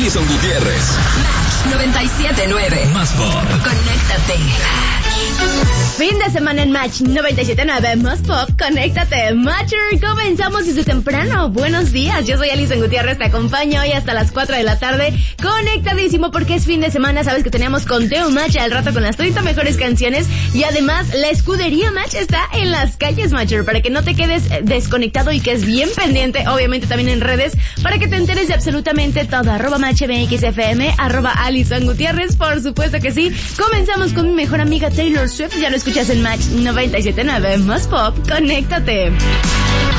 Alison Gutiérrez. Match 97.9. Más pop. Conéctate. Fin de semana en Match 97.9, Más Pop, conéctate, Matcher. Comenzamos desde temprano. Buenos días, yo soy Alison Gutiérrez, te acompaño hoy hasta las 4 de la tarde. Conectadísimo porque es fin de semana, sabes que tenemos conteo Match al rato con las 30 mejores canciones. Y además, la escudería Match está en las calles, Matcher, para que no te quedes desconectado y que es bien pendiente, obviamente también en redes, para que te enteres de absolutamente todo. @MatchMXFM, @Alison Gutiérrez, por supuesto que sí. Comenzamos con mi mejor amiga Taylor Swift, ya lo escuchas en Match 97.9, Más Pop, conéctate.